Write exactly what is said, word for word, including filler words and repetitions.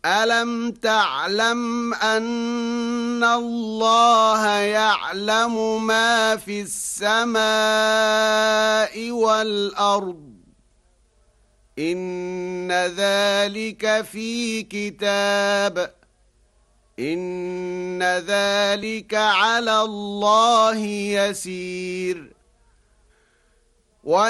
ألم تعلم أن الله يعلم ما في السماء والأرض إن ذلك في كتاب إن ذلك على الله يسير